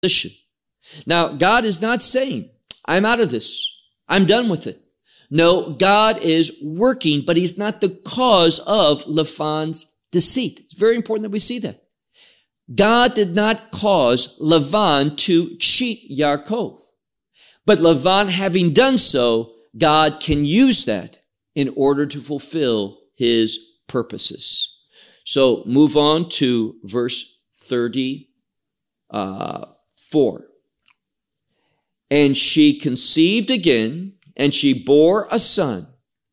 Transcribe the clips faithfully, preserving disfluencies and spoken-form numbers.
position. Now, God is not saying, I'm out of this. I'm done with it. No, God is working, but he's not the cause of Lavan's deceit. It's very important that we see that. God did not cause Lavan to cheat Yaakov. But Lavan, having done so, God can use that in order to fulfill his purposes. So move on to verse thirty-four. And she conceived again, and she bore a son.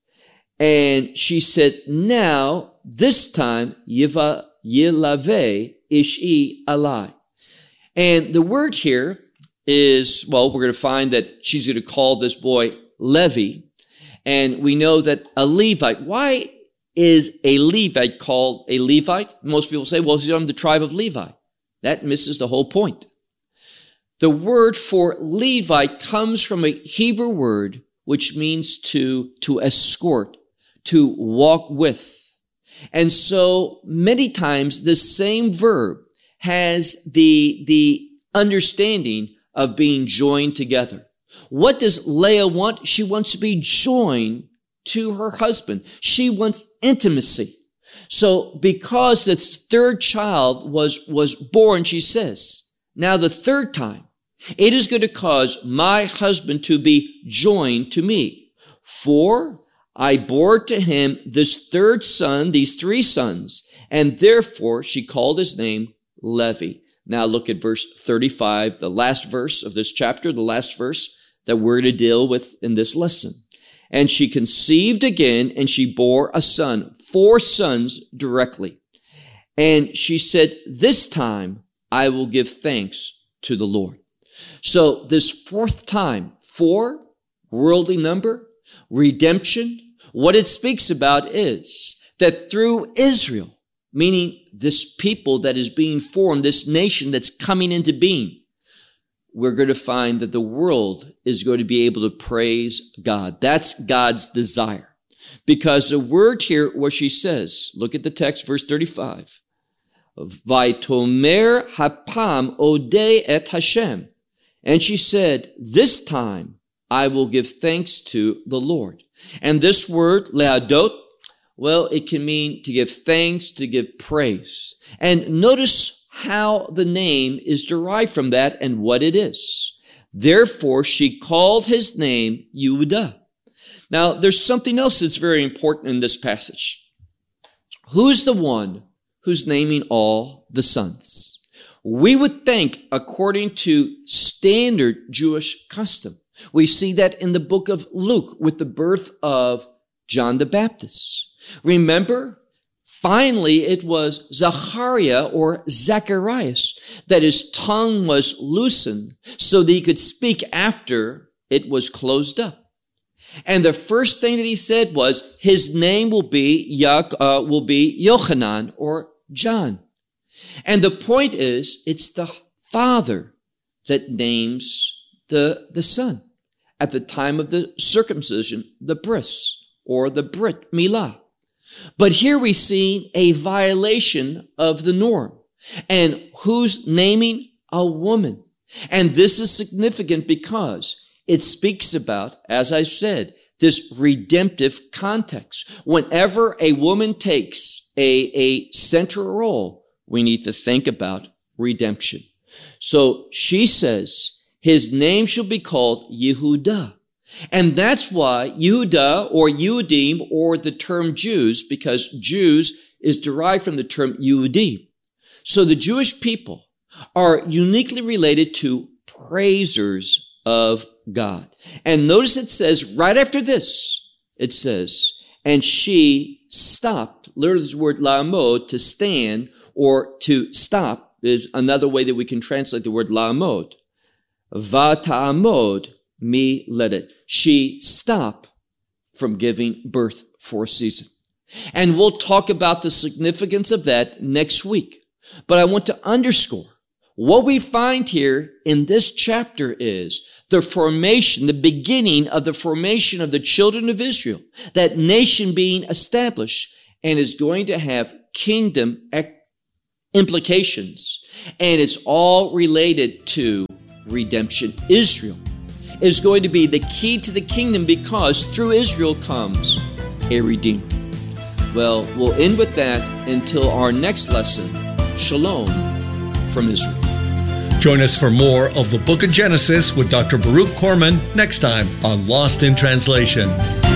And she said, now, this time, Yiva Yilave Ishi Alai. And the word here is, well, we're going to find that she's going to call this boy Levi. And we know that a Levite, why is a Levite called a Levite? Most people say, well, he's from the tribe of Levi. That misses the whole point. The word for Levite comes from a Hebrew word which means to, to escort, to walk with. And so many times the same verb has the, the understanding of being joined together. What does Leah want? She wants to be joined to her husband. She wants intimacy. So because this third child was, was born, she says, now the third time, it is going to cause my husband to be joined to me. For I bore to him this third son, these three sons, and therefore she called his name Levi. Now look at verse thirty-five, the last verse of this chapter, the last verse that we're going to deal with in this lesson. And she conceived again, and she bore a son, four sons directly. And she said, this time I will give thanks to the Lord. So this fourth time, four, worldly number, redemption, what it speaks about is that through Israel, meaning this people that is being formed, this nation that's coming into being, we're going to find that the world is going to be able to praise God. That's God's desire. Because the word here, where she says, look at the text, verse thirty-five, Vaitomer hapam odeh et Hashem. And she said, this time I will give thanks to the Lord. And this word, leadot, well, it can mean to give thanks, to give praise. And notice how the name is derived from that and what it is. Therefore, she called his name Yehudah. Now, there's something else that's very important in this passage. Who's the one who's naming all the sons? We would think, according to standard Jewish custom, we see that in the book of Luke with the birth of John the Baptist. Remember, finally it was Zachariah or Zacharias that his tongue was loosened so that he could speak after it was closed up. And the first thing that he said was, his name will be, Ya- uh, will be Yochanan or John. And the point is, it's the father that names the, the son. At the time of the circumcision, the bris, or the brit milah. But here we see a violation of the norm. And who's naming? A woman. And this is significant because it speaks about, as I said, this redemptive context. Whenever a woman takes a, a central role, we need to think about redemption. So she says, his name shall be called Yehudah. And that's why Yehudah or Yehudim or the term Jews, because Jews is derived from the term Yehudim. So the Jewish people are uniquely related to praisers of God. And notice it says right after this, it says, and she stopped, literally this word la'amod, to stand or to stop is another way that we can translate the word la'amod. Vata'amod mi ledet. She stopped from giving birth for a season. And we'll talk about the significance of that next week. But I want to underscore what we find here in this chapter is the formation, the beginning of the formation of the children of Israel, that nation being established and is going to have kingdom implications, and it's all related to redemption. Israel is going to be the key to the kingdom because through Israel comes a Redeemer. Well, we'll end with that until our next lesson. Shalom from Israel. Join us for more of the Book of Genesis with Doctor Baruch Corman next time on Lost in Translation.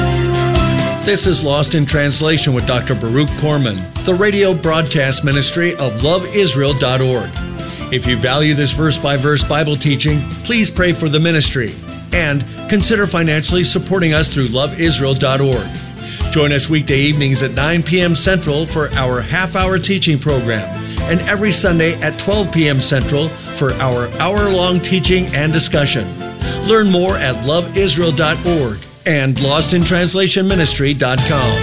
This is Lost in Translation with Doctor Baruch Corman, the radio broadcast ministry of love israel dot org. If you value this verse-by-verse Bible teaching, please pray for the ministry and consider financially supporting us through love israel dot org. Join us weekday evenings at nine p.m. Central for our half-hour teaching program, and every Sunday at twelve p.m. Central for our hour-long teaching and discussion. Learn more at love israel dot org and lost in translation ministry dot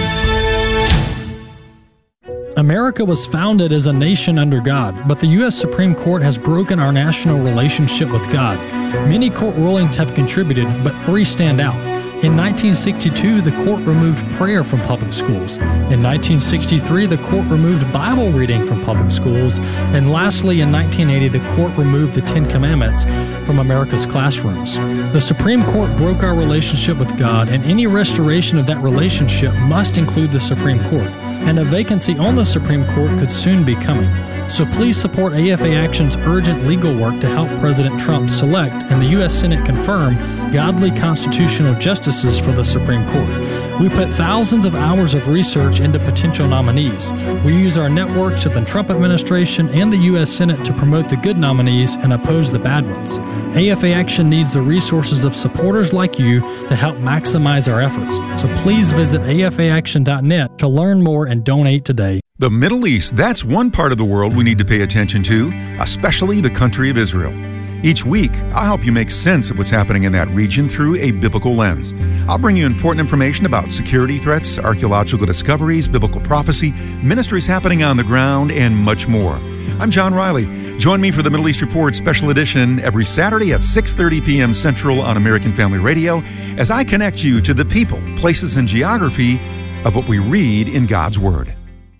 com. America was founded as a nation under God, but the U S Supreme Court has broken our national relationship with God. Many court rulings have contributed, but three stand out. In nineteen sixty-two, the court removed prayer from public schools. In nineteen sixty-three, the court removed Bible reading from public schools. And lastly, in nineteen eighty, the court removed the Ten Commandments from America's classrooms. The Supreme Court broke our relationship with God, and any restoration of that relationship must include the Supreme Court. And a vacancy on the Supreme Court could soon be coming. So please support A F A Action's urgent legal work to help President Trump select and the U S Senate confirm godly constitutional justices for the Supreme Court. We put thousands of hours of research into potential nominees. We use our networks at the Trump administration and the U S Senate to promote the good nominees and oppose the bad ones. A F A Action needs the resources of supporters like you to help maximize our efforts. So please visit A F A action dot net to learn more and donate today. The Middle East, that's one part of the world we need to pay attention to, especially the country of Israel. Each week, I'll help you make sense of what's happening in that region through a biblical lens. I'll bring you important information about security threats, archaeological discoveries, biblical prophecy, ministries happening on the ground, and much more. I'm John Riley. Join me for the Middle East Report Special Edition every Saturday at six thirty p.m. Central on American Family Radio as I connect you to the people, places, and geography of what we read in God's Word.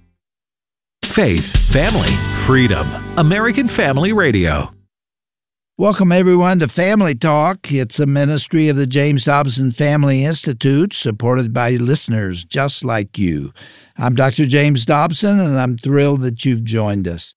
Faith, family, freedom. American Family Radio. Welcome, everyone, to Family Talk. It's a ministry of the James Dobson Family Institute, supported by listeners just like you. I'm Doctor James Dobson, and I'm thrilled that you've joined us.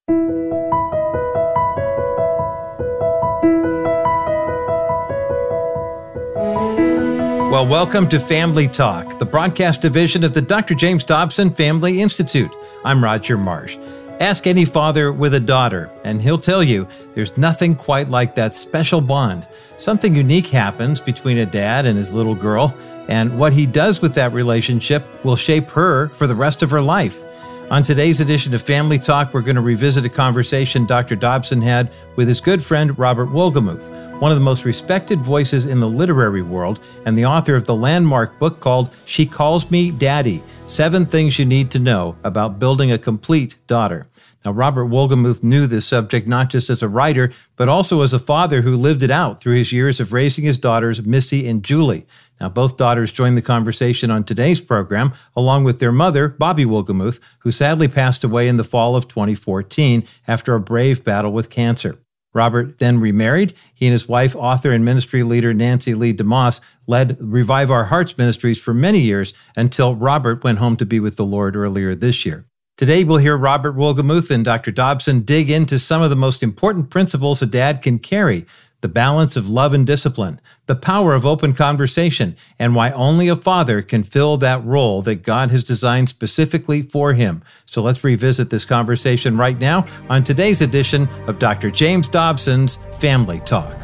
Well, welcome to Family Talk, the broadcast division of the Doctor James Dobson Family Institute. I'm Roger Marsh. Ask any father with a daughter, and he'll tell you there's nothing quite like that special bond. Something unique happens between a dad and his little girl, and what he does with that relationship will shape her for the rest of her life. On today's edition of Family Talk, we're going to revisit a conversation Doctor Dobson had with his good friend Robert Wolgemuth, one of the most respected voices in the literary world and the author of the landmark book called She Calls Me Daddy, Seven Things You Need to Know About Building a Complete Daughter. Now, Robert Wolgemuth knew this subject not just as a writer, but also as a father who lived it out through his years of raising his daughters, Missy and Julie. Now, both daughters joined the conversation on today's program, along with their mother, Bobby Wolgemuth, who sadly passed away in the fall of twenty fourteen after a brave battle with cancer. Robert then remarried. He and his wife, author and ministry leader Nancy Lee DeMoss, led Revive Our Hearts Ministries for many years until Robert went home to be with the Lord earlier this year. Today, we'll hear Robert Wolgemuth and Doctor Dobson dig into some of the most important principles a dad can carry: the balance of love and discipline, the power of open conversation, and why only a father can fill that role that God has designed specifically for him. So let's revisit this conversation right now on today's edition of Doctor James Dobson's Family Talk.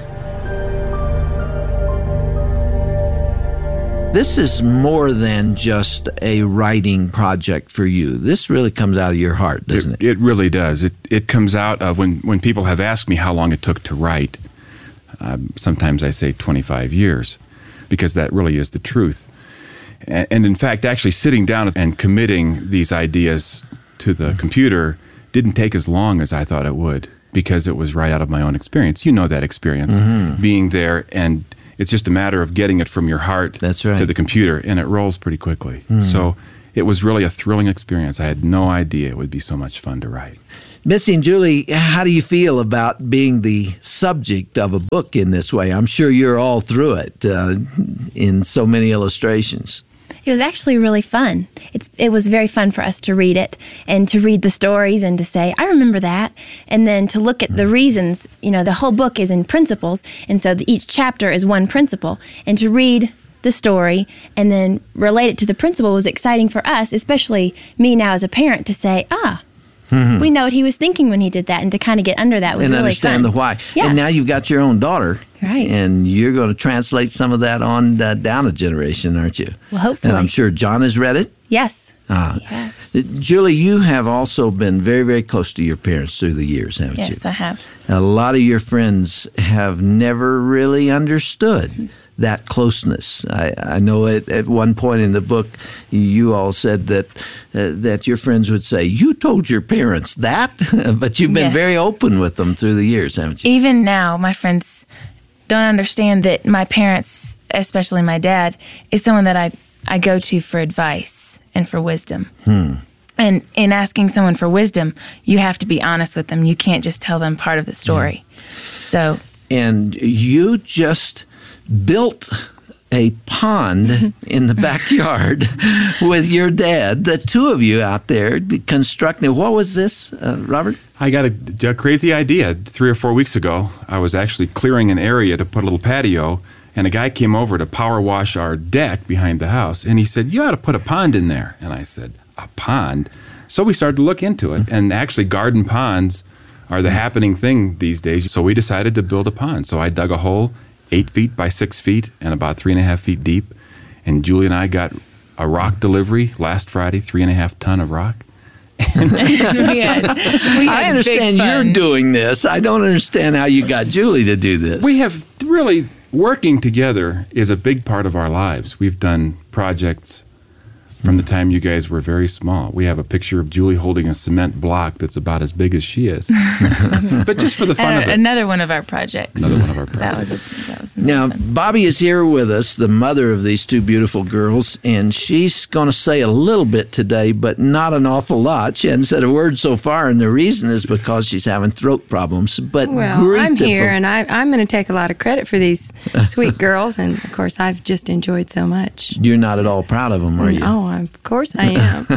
This is more than just a writing project for you. This really comes out of your heart, doesn't it? It, it really does. It it comes out of when, when people have asked me how long it took to write. Uh, sometimes I say twenty-five years, because that really is the truth. And, and in fact, actually sitting down and committing these ideas to the computer didn't take as long as I thought it would, because it was right out of my own experience. You know that experience, mm-hmm. being there, and it's just a matter of getting it from your heart That's right. to the computer, and it rolls pretty quickly. Mm. So it was really a thrilling experience. I had no idea it would be so much fun to write. Missy and Julie, how do you feel about being the subject of a book in this way? I'm sure you're all through it uh, in so many illustrations. It was actually really fun. It's it was very fun for us to read it and to read the stories and to say, I remember that. And then to look at the reasons. You know, the whole book is in principles, and so the, each chapter is one principle. And to read the story and then relate it to the principle was exciting for us, especially me now as a parent, to say, ah, mm-hmm. we know what he was thinking when he did that, and to kind of get under that was and really understand fun. the why. Yeah. And now you've got your own daughter. Right. And you're going to translate some of that on uh, down a generation, aren't you? Well, hopefully. And I'm sure John has read it. Yes. Uh, yes. Julie, you have also been very, very close to your parents through the years, haven't yes, you? Yes, I have. A lot of your friends have never really understood that closeness. I, I know at, at one point in the book, you all said that uh, that your friends would say, you told your parents that, but you've been Yes. very open with them through the years, haven't you? Even now, my friends don't understand that my parents, especially my dad, is someone that I, I go to for advice and for wisdom. Hmm. And in asking someone for wisdom, you have to be honest with them. You can't just tell them part of the story. So, And you just built a pond in the backyard with your dad, the two of you out there constructing. What was this, uh, Robert? I got a, a crazy idea. Three or four weeks ago, I was actually clearing an area to put a little patio, and a guy came over to power wash our deck behind the house, and he said, you ought to put a pond in there. And I said, a pond? So we started to look into it, and actually garden ponds are the happening thing these days. So we decided to build a pond. So I dug a hole eight feet by six feet and about three and a half feet deep. And Julie and I got a rock delivery last Friday, three and a half ton of rock. we had, we had I understand big fun. you're doing this. I don't understand how you got Julie to do this. We have really, working together is a big part of our lives. We've done projects from the time you guys were very small. We have a picture of Julie holding a cement block that's about as big as she is. But just for the fun And of it. Another one of our projects. Another one of our That projects. was, a, that was Now, fun. Bobby is here with us, the mother of these two beautiful girls, and she's going to say a little bit today, but not an awful lot. She hasn't said a word so far, and the reason is because she's having throat problems. But Well, greet I'm the here, fo- and I, I'm going to take a lot of credit for these sweet girls, and of course, I've just enjoyed so much. You're not at all proud of them, are you? Oh, I'm, of course I am.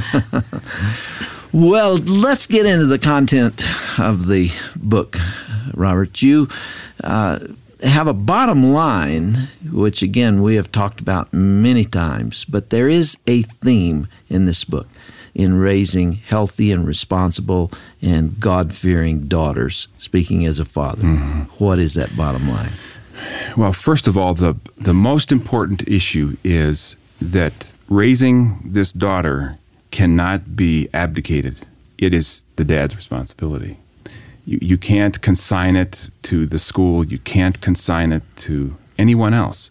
Well, let's get into the content of the book, Robert. You uh, have a bottom line, which, again, we have talked about many times, but there is a theme in this book in raising healthy and responsible and God-fearing daughters, speaking as a father. Mm-hmm. What is that bottom line? Well, first of all, the, the most important issue is that raising this daughter cannot be abdicated. It is the dad's responsibility. You, you can't consign it to the school. You can't consign it to anyone else.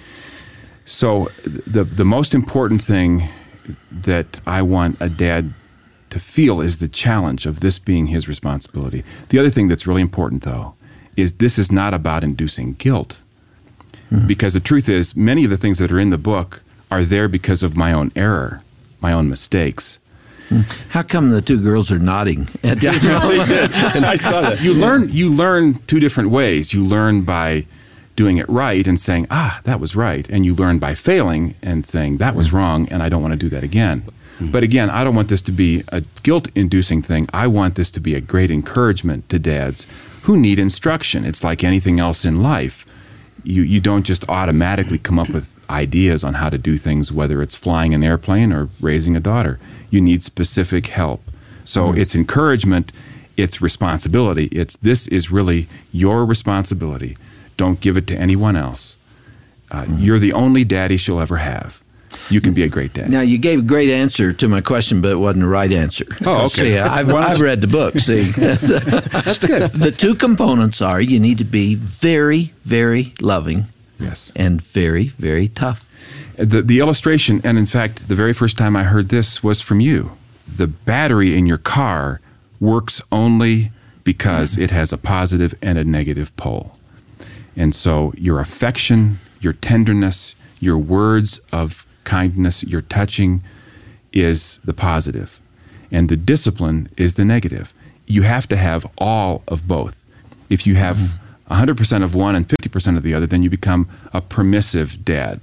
So the the most important thing that I want a dad to feel is the challenge of this being his responsibility. The other thing that's really important, though, is this is not about inducing guilt. Mm-hmm. Because the truth is, many of the things that are in the book are there because of my own error, my own mistakes. How come the two girls are nodding at this moment? And I saw that. You learn, you learn two different ways. You learn by doing it right and saying, ah, that was right. And you learn by failing and saying, that was wrong, and I don't want to do that again. But again, I don't want this to be a guilt-inducing thing. I want this to be a great encouragement to dads who need instruction. It's like anything else in life. You, you don't just automatically come up with ideas on how to do things, whether it's flying an airplane or raising a daughter. You need specific help. So mm. it's encouragement, it's responsibility. It's this is really your responsibility. Don't give it to anyone else. Uh, mm. You're the only daddy she'll ever have. You can be a great dad. Now, you gave a great answer to my question, but it wasn't the right answer. Oh, okay. See, I've, I've read the book. See, that's, that's good. The two components are you need to be very, very loving. Yes. And very, very tough. The, the illustration, and in fact, the very first time I heard this was from you. The battery in your car works only because it has a positive and a negative pole. And so your affection, your tenderness, your words of kindness, your touching is the positive. And the discipline is the negative. you have to have all of both. If you have one hundred percent of one and fifty percent of the other, then you become a permissive dad.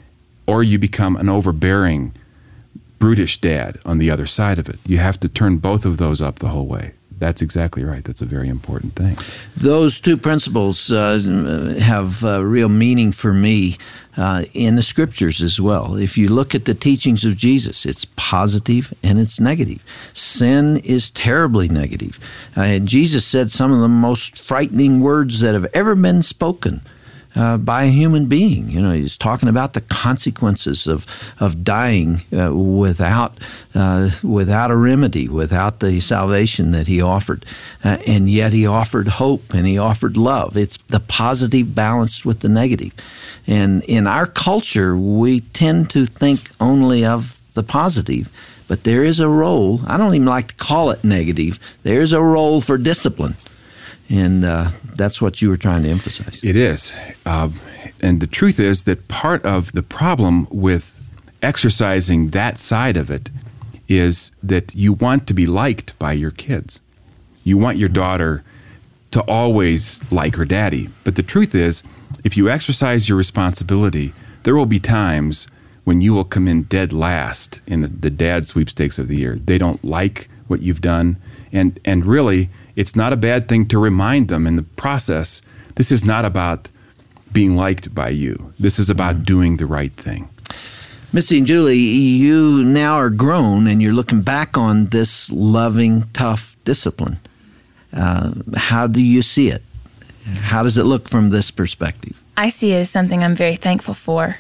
Or you become an overbearing, brutish dad on the other side of it. You have to turn both of those up the whole way. That's exactly right. That's a very important thing. Those two principles uh, have uh, real meaning for me uh, in the Scriptures as well. If you look at the teachings of Jesus, it's positive and it's negative. Sin is terribly negative. Uh, Jesus said some of the most frightening words that have ever been spoken Uh, by a human being. You know, he's talking about the consequences of of dying uh, without uh, without a remedy, without the salvation that he offered, uh, and yet he offered hope and he offered love. It's the positive balanced with the negative. And in our culture, we tend to think only of the positive, but there is a role. I don't even like to call it negative. There is a role for discipline. And uh, that's what you were trying to emphasize. It is. Uh, and the truth is that part of the problem with exercising that side of it is that you want to be liked by your kids. You want your daughter to always like her daddy. But the truth is, if you exercise your responsibility, there will be times when you will come in dead last in the, the dad sweepstakes of the year. They don't like what you've done. And, and really, it's not a bad thing to remind them in the process, this is not about being liked by you. This is about mm. doing the right thing. Missy and Julie, you now are grown and you're looking back on this loving, tough discipline. Uh, how do you see it? How does it look from this perspective? I see it as something I'm very thankful for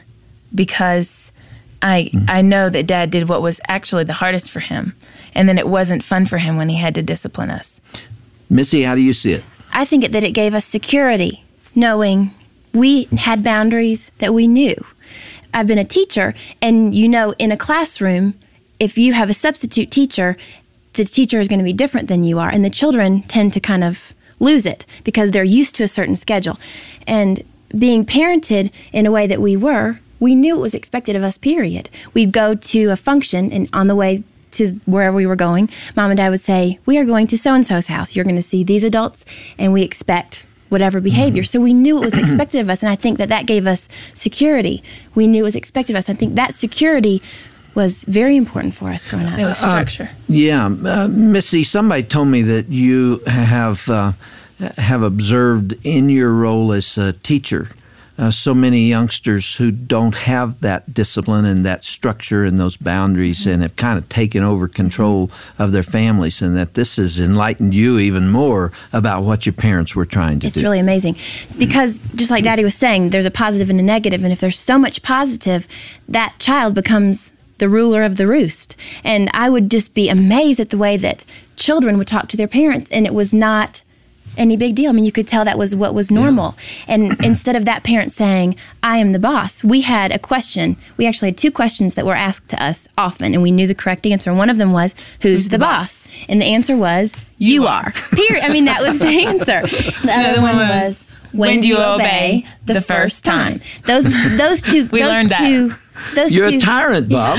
because I mm. I know that Dad did what was actually the hardest for him, and then it wasn't fun for him when he had to discipline us. Missy, how do you see it? I think that it gave us security, knowing we had boundaries that we knew. I've been a teacher, and you know, in a classroom, if you have a substitute teacher, the teacher is going to be different than you are, and the children tend to kind of lose it because they're used to a certain schedule. And being parented in a way that we were, we knew it was expected of us, period. We'd go to a function, and on the way to wherever we were going, Mom and Dad would say, we are going to so-and-so's house. You're going to see these adults, and we expect whatever behavior. So we knew it was expected of us, and I think that that gave us security. We knew it was expected of us. I think that security was very important for us growing up. It was structure. Uh, yeah. Uh, Missy, somebody told me that you have, uh, have observed in your role as a teacher Uh, so many youngsters who don't have that discipline and that structure and those boundaries mm-hmm. and have kind of taken over control of their families, and that this has enlightened you even more about what your parents were trying to it's do. It's really amazing because just like Daddy was saying, there's a positive and a negative, and if there's so much positive, that child becomes the ruler of the roost. And I would just be amazed at the way that children would talk to their parents, and it was not any big deal. I mean, you could tell that was what was normal. Yeah. And instead of that parent saying, I am the boss, we had a question. We actually had two questions that were asked to us often, and we knew the correct answer. And one of them was, who's, who's the, the boss? boss? And the answer was, you, you are. are. Period. I mean, that was the answer. The other one was, when do you obey the first time? Those those two. We those learned two, that. Those You're two, a tyrant, Bob.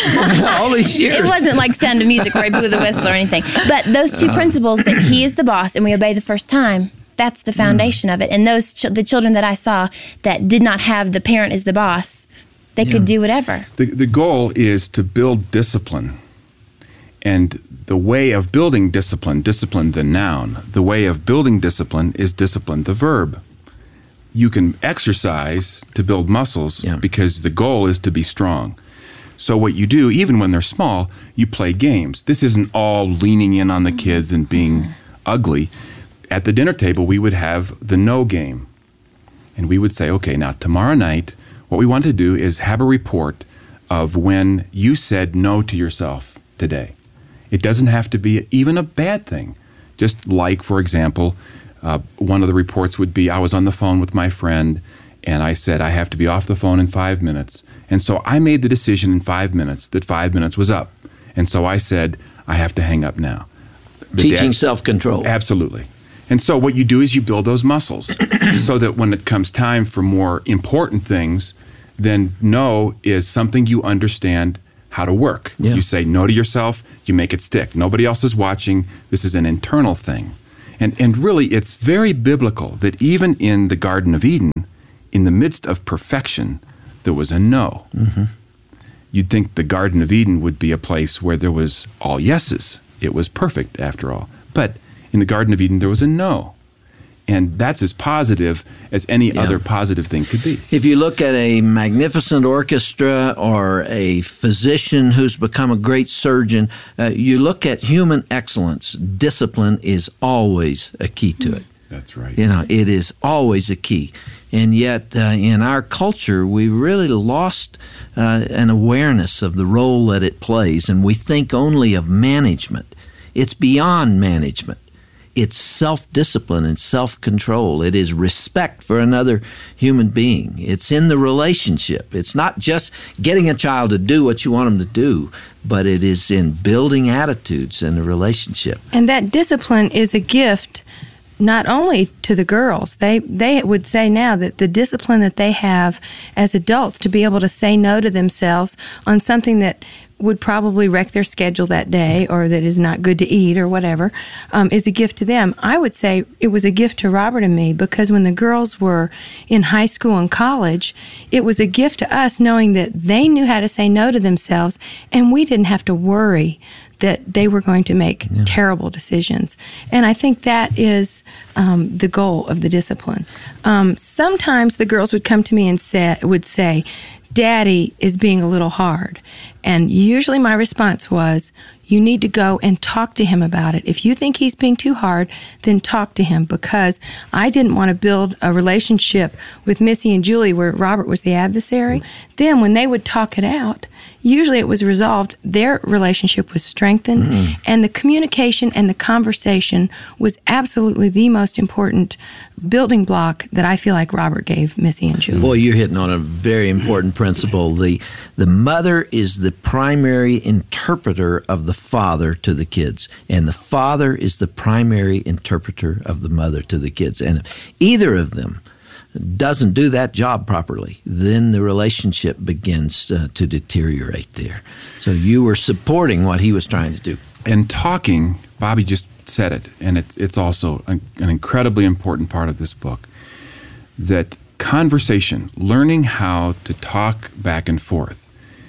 All these years. It wasn't like Sound of Music where I blew the whistle or anything. But those two uh. principles, that he is the boss and we obey the first time, that's the foundation mm. of it. And those ch- the children that I saw that did not have the parent as the boss, they yeah. could do whatever. The, the goal is to build discipline. And the way of building discipline, discipline the noun, the way of building discipline is discipline the verb. You can exercise to build muscles yeah. because the goal is to be strong. So what you do, even when they're small, you play games. This isn't all leaning in on the kids and being mm-hmm. ugly. At the dinner table, we would have the no game. And we would say, okay, now tomorrow night, what we want to do is have a report of when you said no to yourself today. It doesn't have to be even a bad thing. Just like, for example, Uh, one of the reports would be, I was on the phone with my friend, and I said, I have to be off the phone in five minutes. And so I made the decision in five minutes that five minutes was up. And so I said, I have to hang up now. The Teaching dad, self-control. Absolutely. And so what you do is you build those muscles so that when it comes time for more important things, then no is something you understand how to work. Yeah. You say no to yourself, you make it stick. Nobody else is watching. This is an internal thing. And and really, it's very biblical that even in the Garden of Eden, in the midst of perfection, there was a no. Mm-hmm. You'd think the Garden of Eden would be a place where there was all yeses. It was perfect, after all. But in the Garden of Eden, there was a no. And that's as positive as any Yeah. other positive thing could be. If you look at a magnificent orchestra or a physician who's become a great surgeon, uh, you look at human excellence, discipline is always a key to it. That's right. You know, it is always a key. And yet, uh, in our culture, we really lost uh, an awareness of the role that it plays, and we think only of management. It's beyond management. It's self-discipline and self-control. It is respect for another human being. It's in the relationship. It's not just getting a child to do what you want them to do, but it is in building attitudes in the relationship. And that discipline is a gift not only to the girls. They they would say now that the discipline that they have as adults to be able to say no to themselves on something that would probably wreck their schedule that day or that is not good to eat or whatever, um, is a gift to them. I would say it was a gift to Robert and me because when the girls were in high school and college, it was a gift to us knowing that they knew how to say no to themselves and we didn't have to worry that they were going to make yeah. terrible decisions. And I think that is um, the goal of the discipline. Um, sometimes the girls would come to me and say, would say, Daddy is being a little hard. And usually my response was, you need to go and talk to him about it. If you think he's being too hard, then talk to him, because I didn't want to build a relationship with Missy and Julie where Robert was the adversary. Mm-hmm. Then when they would talk it out, usually it was resolved, their relationship was strengthened, mm-hmm. and the communication and the conversation was absolutely the most important building block that I feel like Robert gave Missy and Julie. Boy, you're hitting on a very important principle. The the mother is the primary interpreter of the father to the kids, and the father is the primary interpreter of the mother to the kids. And if either of them doesn't do that job properly, then the relationship begins uh, to deteriorate there. So you were supporting what he was trying to do. And talking, Bobby just said it, and it's, it's also an, an incredibly important part of this book, that conversation, learning how to talk back and forth,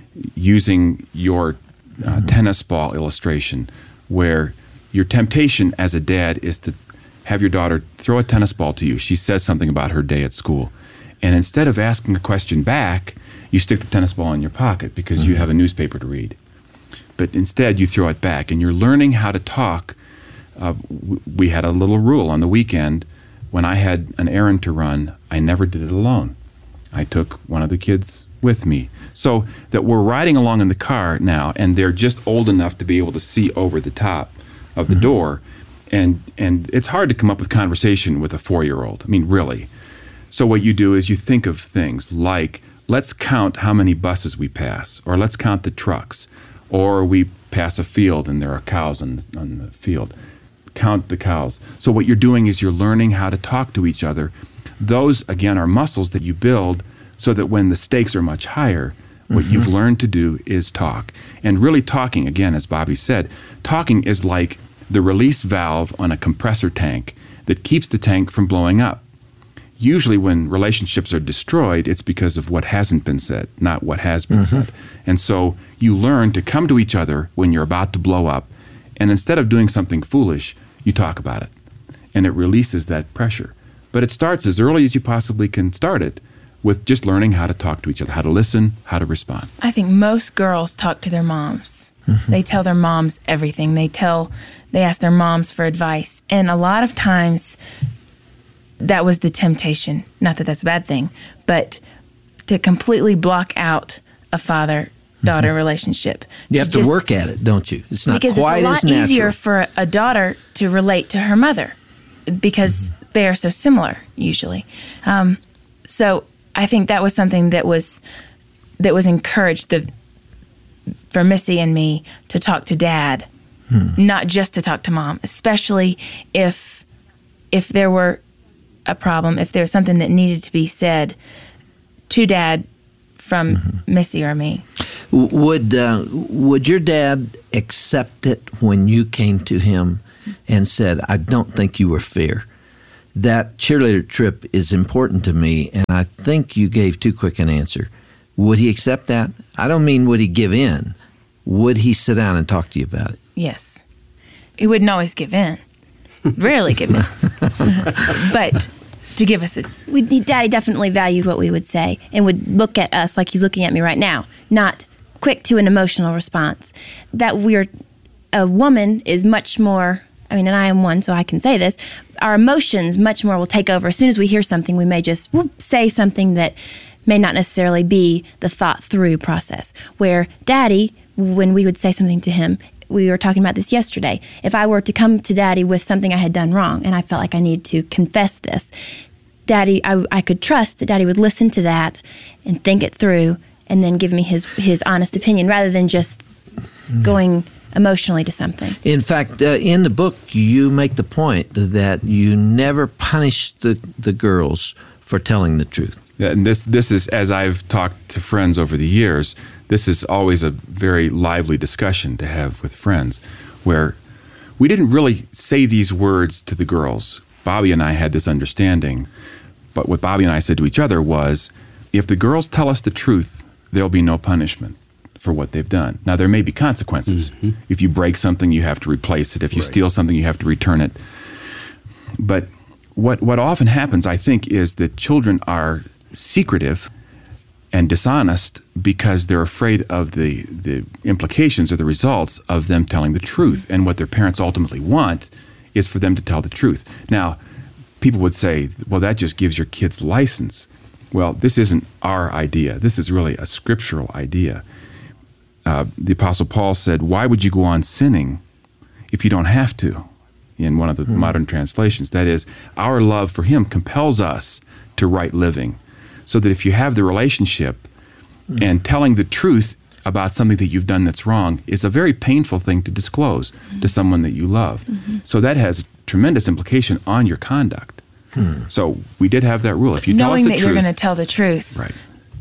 using your uh, mm-hmm. tennis ball illustration, where your temptation as a dad is to have your daughter throw a tennis ball to you. She says something about her day at school. And instead of asking a question back, you stick the tennis ball in your pocket because mm-hmm. you have a newspaper to read. But instead, you throw it back, and you're learning how to talk. Uh, w- we had a little rule on the weekend. When I had an errand to run, I never did it alone. I took one of the kids with me. So that we're riding along in the car now, and they're just old enough to be able to see over the top of the mm-hmm. door. And and it's hard to come up with conversation with a four-year-old. I mean, really. So what you do is you think of things like, let's count how many buses we pass, or let's count the trucks, or we pass a field and there are cows on the, on the field. Count the cows. So what you're doing is you're learning how to talk to each other. Those, again, are muscles that you build so that when the stakes are much higher, what mm-hmm. you've learned to do is talk. And really talking, again, as Bobby said, talking is like the release valve on a compressor tank that keeps the tank from blowing up. Usually when relationships are destroyed, it's because of what hasn't been said, not what has been mm-hmm. said. And so you learn to come to each other when you're about to blow up, and instead of doing something foolish, you talk about it. And it releases that pressure. But it starts as early as you possibly can start it, with just learning how to talk to each other, how to listen, how to respond. I think most girls talk to their moms. Mm-hmm. They tell their moms everything. They tell, they ask their moms for advice. And a lot of times that was the temptation. Not that that's a bad thing, but to completely block out a father-daughter mm-hmm. relationship. You have to, to work at it, don't you? It's not because quite it's as a lot natural. easier for a daughter to relate to her mother because mm-hmm. they are so similar usually. Um, so I think that was something that was that was encouraged the, for Missy and me to talk to Dad, hmm. not just to talk to Mom, especially if if there were a problem, if there was something that needed to be said to Dad from mm-hmm. Missy or me. Would uh, would your dad accept it when you came to him and said, I don't think you were fair? That cheerleader trip is important to me, and I think you gave too quick an answer. Would he accept that? I don't mean would he give in. Would he sit down and talk to you about it? Yes. He wouldn't always give in. Rarely give in. But to give us a... We, Daddy definitely valued what we would say and would look at us like he's looking at me right now, not quick to an emotional response. That we're... A woman is much more... I mean, and I am one, so I can say this. Our emotions much more will take over. As soon as we hear something, we may just whoop, say something that may not necessarily be the thought-through process. Where Daddy, when we would say something to him, we were talking about this yesterday. If I were to come to Daddy with something I had done wrong, and I felt like I needed to confess this, Daddy, I, I could trust that Daddy would listen to that and think it through, and then give me his his honest opinion, rather than just going emotionally to something. In fact, uh, in the book, you make the point that you never punish the, the girls for telling the truth. Yeah, and this this is, as I've talked to friends over the years, this is always a very lively discussion to have with friends, where we didn't really say these words to the girls. Bobby and I had this understanding, but what Bobby and I said to each other was, if the girls tell us the truth, there'll be no punishment for what they've done. Now, there may be consequences. Mm-hmm. If you break something, you have to replace it. If you right. steal something, you have to return it. But what what often happens, I think, is that children are secretive and dishonest because they're afraid of the, the implications or the results of them telling the truth. And what their parents ultimately want is for them to tell the truth. Now, people would say, well, that just gives your kids license. Well, this isn't our idea. This is really a scriptural idea. Uh, the Apostle Paul said, why would you go on sinning if you don't have to? In one of the mm-hmm. modern translations. That is, our love for him compels us to right living. So that if you have the relationship mm-hmm. and telling the truth about something that you've done that's wrong is a very painful thing to disclose mm-hmm. to someone that you love. Mm-hmm. So that has a tremendous implication on your conduct. Hmm. So we did have that rule. If you Knowing tell us the that truth, you're going to tell the truth, right,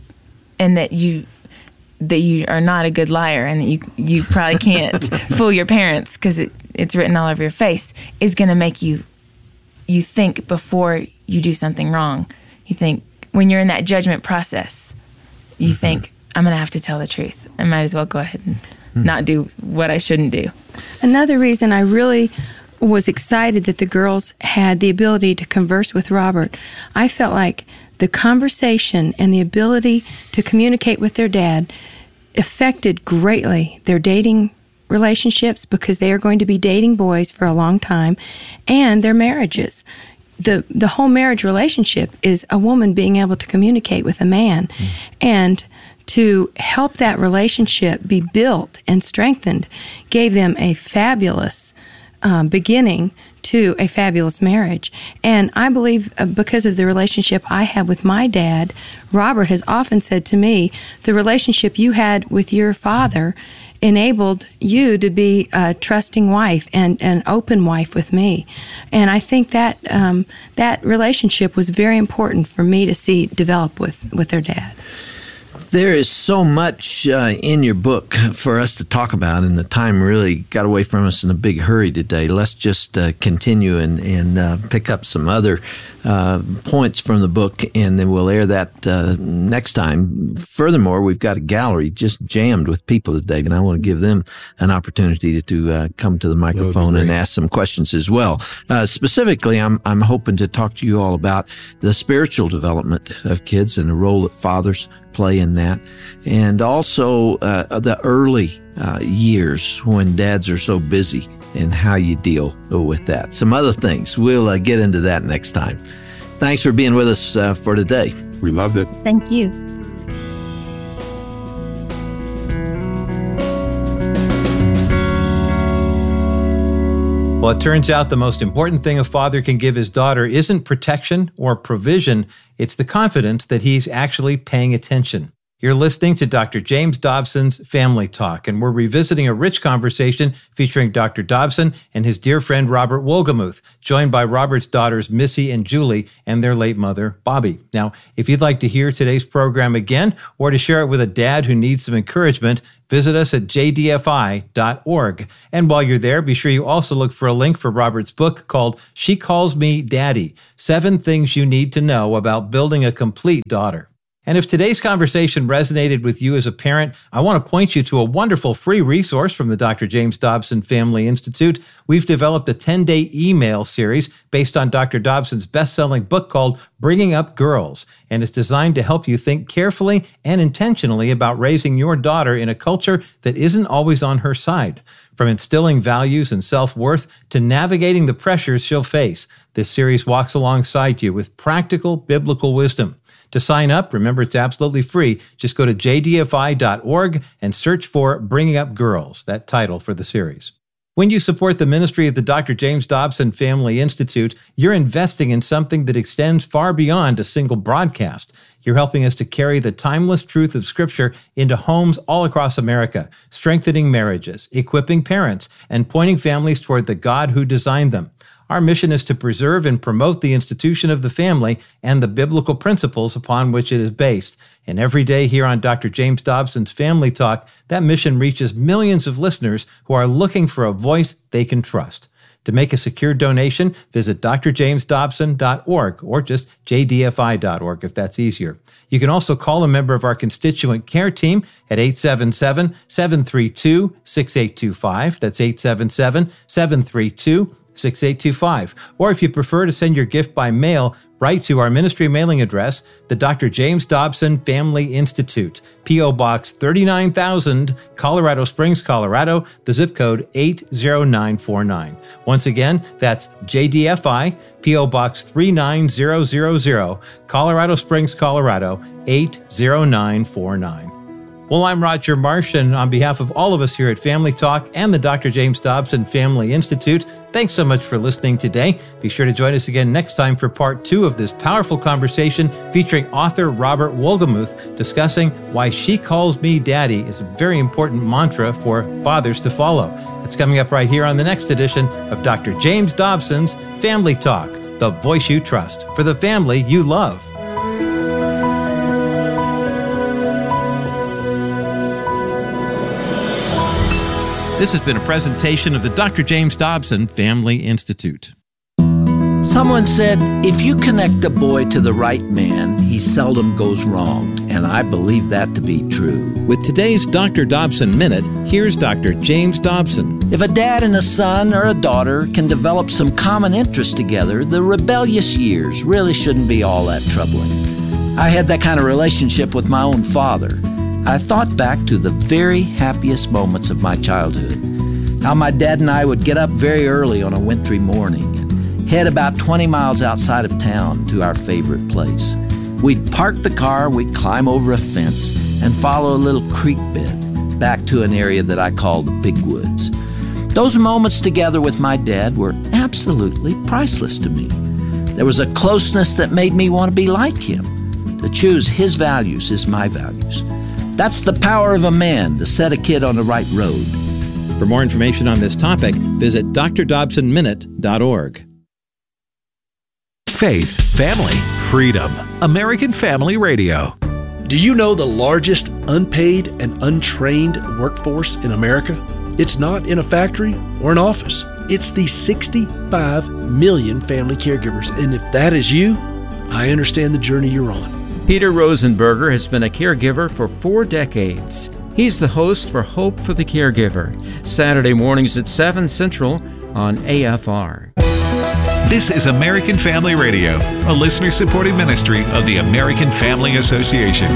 and that you that you are not a good liar, and that you you probably can't fool your parents because it, it's written all over your face, is going to make you you think before you do something wrong. You think when you're in that judgment process, you mm-hmm. think, I'm going to have to tell the truth. I might as well go ahead and mm-hmm. not do what I shouldn't do. Another reason I really was excited that the girls had the ability to converse with Robert, I felt like the conversation and the ability to communicate with their dad affected greatly their dating relationships, because they are going to be dating boys for a long time, and their marriages. The the whole marriage relationship is a woman being able to communicate with a man, mm. and to help that relationship be built and strengthened gave them a fabulous um, beginning to a fabulous marriage. And I believe uh, because of the relationship I have with my dad, Robert has often said to me, the relationship you had with your father enabled you to be a trusting wife and an open wife with me. And I think that um, that relationship was very important for me to see develop with, with their dad. There is so much uh, in your book for us to talk about, and the time really got away from us in a big hurry today. Let's just uh, continue and, and uh, pick up some other uh, points from the book, and then we'll air that uh, next time. Furthermore, we've got a gallery just jammed with people today, and I want to give them an opportunity to, to uh, come to the microphone and ask some questions as well. Uh, specifically, I'm, I'm hoping to talk to you all about the spiritual development of kids and the role that fathers play in that, and also uh, the early uh, years when dads are so busy and how you deal with that. Some other things. We'll uh, get into that next time. Thanks for being with us uh, for today. We loved it. Thank you. Well, it turns out the most important thing a father can give his daughter isn't protection or provision. It's the confidence that he's actually paying attention. You're listening to Doctor James Dobson's Family Talk, and we're revisiting a rich conversation featuring Doctor Dobson and his dear friend Robert Wolgemuth, joined by Robert's daughters Missy and Julie and their late mother, Bobby. Now, if you'd like to hear today's program again or to share it with a dad who needs some encouragement, visit us at j d f i dot org. And while you're there, be sure you also look for a link for Robert's book called She Calls Me Daddy, Seven Things You Need to Know About Building a Complete Daughter. And if today's conversation resonated with you as a parent, I want to point you to a wonderful free resource from the Doctor James Dobson Family Institute. We've developed a ten-day email series based on Doctor Dobson's best-selling book called Bringing Up Girls, and it's designed to help you think carefully and intentionally about raising your daughter in a culture that isn't always on her side. From instilling values and self-worth to navigating the pressures she'll face, this series walks alongside you with practical biblical wisdom. To sign up, remember it's absolutely free. Just go to j d f i dot org and search for Bringing Up Girls, that title for the series. When you support the ministry of the Doctor James Dobson Family Institute, you're investing in something that extends far beyond a single broadcast. You're helping us to carry the timeless truth of Scripture into homes all across America, strengthening marriages, equipping parents, and pointing families toward the God who designed them. Our mission is to preserve and promote the institution of the family and the biblical principles upon which it is based. And every day here on Doctor James Dobson's Family Talk, that mission reaches millions of listeners who are looking for a voice they can trust. To make a secure donation, visit d r james dobson dot org or just j d f i dot org if that's easier. You can also call a member of our constituent care team at eight seven seven, seven three two, six eight two five. That's eight seven seven, seven three two, six eight two five. Or if you prefer to send your gift by mail, write to our ministry mailing address, the Doctor James Dobson Family Institute, P O. Box thirty-nine thousand, Colorado Springs, Colorado, the zip code eight zero nine four nine. Once again, that's J D F I, P O. Box three nine zero zero zero, Colorado Springs, Colorado, eight zero nine four nine. Well, I'm Roger Marsh, and on behalf of all of us here at Family Talk and the Doctor James Dobson Family Institute, thanks so much for listening today. Be sure to join us again next time for part two of this powerful conversation featuring author Robert Wolgemuth discussing why She Calls Me Daddy is a very important mantra for fathers to follow. It's coming up right here on the next edition of Doctor James Dobson's Family Talk, the voice you trust for the family you love. This has been a presentation of the Doctor James Dobson Family Institute. Someone said, if you connect a boy to the right man, he seldom goes wrong, and I believe that to be true. With today's Doctor Dobson Minute, here's Doctor James Dobson. If a dad and a son or a daughter can develop some common interest together, the rebellious years really shouldn't be all that troubling. I had that kind of relationship with my own father. I thought back to the very happiest moments of my childhood. How my dad and I would get up very early on a wintry morning and head about twenty miles outside of town to our favorite place. We'd park the car, we'd climb over a fence, and follow a little creek bed back to an area that I called the Big Woods. Those moments together with my dad were absolutely priceless to me. There was a closeness that made me want to be like him, to choose his values as my values. That's the power of a man, to set a kid on the right road. For more information on this topic, visit d r dobson minute dot org. Faith, family, freedom. American Family Radio. Do you know the largest unpaid and untrained workforce in America? It's not in a factory or an office. It's the sixty-five million family caregivers. And if that is you, I understand the journey you're on. Peter Rosenberger has been a caregiver for four decades. He's the host for Hope for the Caregiver, Saturday mornings at seven Central on A F R. This is American Family Radio, a listener-supported ministry of the American Family Association.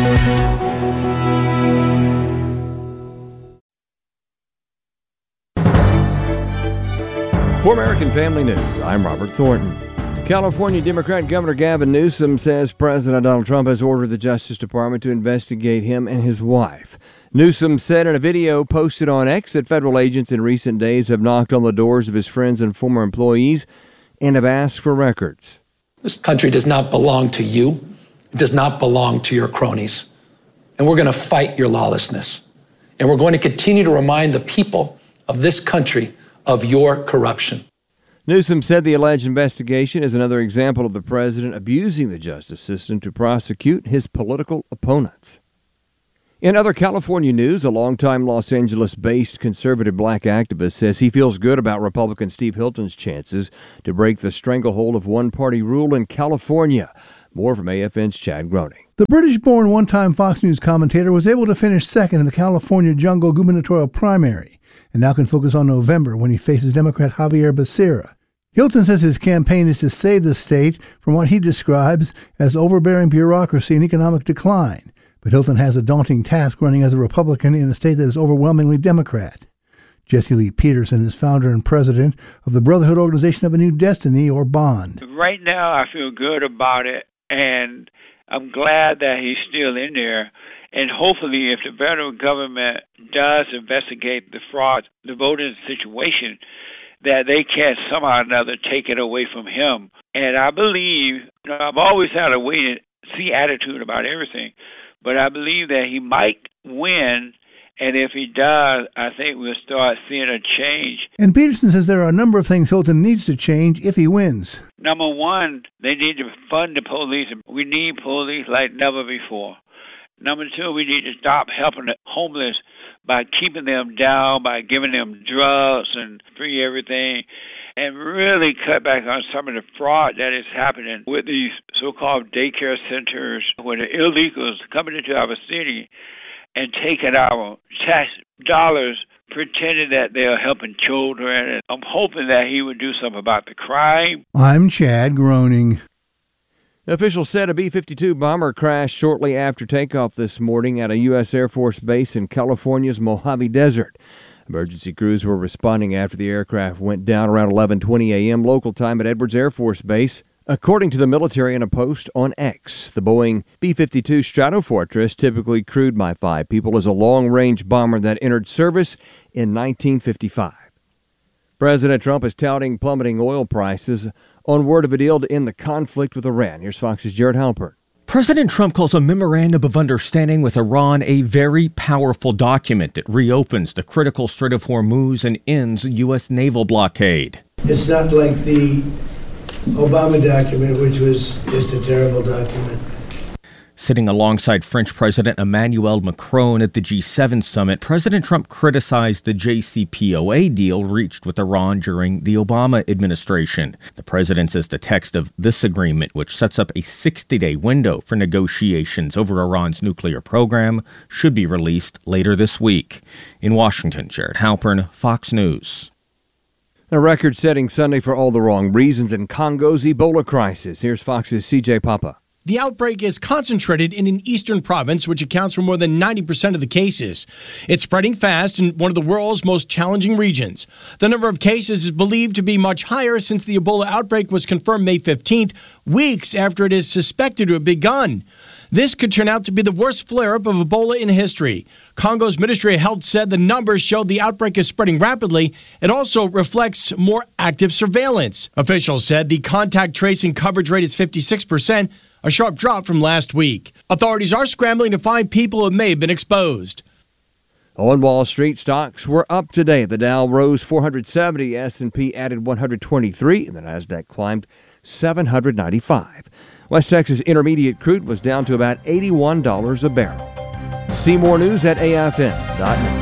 For American Family News, I'm Robert Thornton. California Democrat Governor Gavin Newsom says President Donald Trump has ordered the Justice Department to investigate him and his wife. Newsom said in a video posted on X that federal agents in recent days have knocked on the doors of his friends and former employees and have asked for records. This country does not belong to you. It does not belong to your cronies. and we're going to fight your lawlessness. And we're going to continue to remind the people of this country of your corruption. Newsom said the alleged investigation is another example of the president abusing the justice system to prosecute his political opponents. In other California news, a longtime Los Angeles-based conservative black activist says he feels good about Republican Steve Hilton's chances to break the stranglehold of one-party rule in California. More from A F N's Chad Groening. The British-born one-time Fox News commentator was able to finish second in the California jungle gubernatorial primary and now can focus on November when he faces Democrat Javier Becerra. Hilton says his campaign is to save the state from what he describes as overbearing bureaucracy and economic decline. But Hilton has a daunting task running as a Republican in a state that is overwhelmingly Democrat. Jesse Lee Peterson is founder and president of the Brotherhood Organization of a New Destiny, or BOND. Right now, I feel good about it, and I'm glad that he's still in there. And hopefully, if the federal government does investigate the fraud, the voting situation, that they can somehow or another take it away from him. And I believe, you know, I've always had a wait-and-see attitude about everything, but I believe that he might win, and if he does, I think we'll start seeing a change. And Peterson says there are a number of things Hilton needs to change if he wins. Number one, they need to fund the police. We need police like never before. Number two, we need to stop helping the homeless by keeping them down, by giving them drugs and free everything, and really cut back on some of the fraud that is happening with these so-called daycare centers where the illegals coming into our city and taking our tax dollars, pretending that they are helping children. And I'm hoping that he would do something about the crime. I'm Chad Groening. Officials said a B fifty-two bomber crashed shortly after takeoff this morning at a U S Air Force base in California's Mojave Desert. Emergency crews were responding after the aircraft went down around eleven twenty a.m. local time at Edwards Air Force Base. According to the military in a post on X, the Boeing B fifty-two Stratofortress, typically crewed by five people, is a long-range bomber that entered service in nineteen fifty-five. President Trump is touting plummeting oil prices on word of a deal to end the conflict with Iran. Here's Fox's Jared Halpern. President Trump calls a memorandum of understanding with Iran a very powerful document that reopens the critical Strait of Hormuz and ends U S naval blockade. It's not like the Obama document, which was just a terrible document. Sitting alongside French President Emmanuel Macron at the G seven summit, President Trump criticized the J C P O A deal reached with Iran during the Obama administration. The president says the text of this agreement, which sets up a sixty-day window for negotiations over Iran's nuclear program, should be released later this week. In Washington, Jared Halpern, Fox News. A record-setting Sunday for all the wrong reasons in Congo's Ebola crisis. Here's Fox's C J Papa. The outbreak is concentrated in an eastern province, which accounts for more than ninety percent of the cases. It's spreading fast in one of the world's most challenging regions. The number of cases is believed to be much higher since the Ebola outbreak was confirmed May fifteenth, weeks after it is suspected to have begun. This could turn out to be the worst flare-up of Ebola in history. Congo's Ministry of Health said the numbers show the outbreak is spreading rapidly. It also reflects more active surveillance. Officials said the contact tracing coverage rate is fifty-six percent, a sharp drop from last week. Authorities are scrambling to find people who may have been exposed. On Wall Street, stocks were up today. The Dow rose four hundred seventy, S and P added one hundred twenty-three, and the Nasdaq climbed seven hundred ninety-five. West Texas Intermediate crude was down to about eighty-one dollars a barrel. See more news at A F N dot net.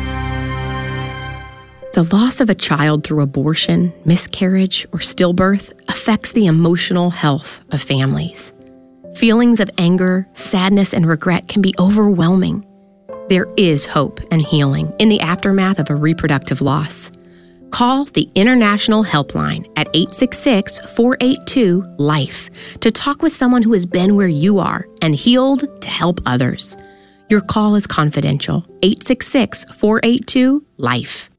The loss of a child through abortion, miscarriage, or stillbirth affects the emotional health of families. Feelings of anger, sadness, and regret can be overwhelming. There is hope and healing in the aftermath of a reproductive loss. Call the International Helpline at eight six six, four eight two, LIFE to talk with someone who has been where you are and healed to help others. Your call is confidential. eight six six, four eight two, LIFE.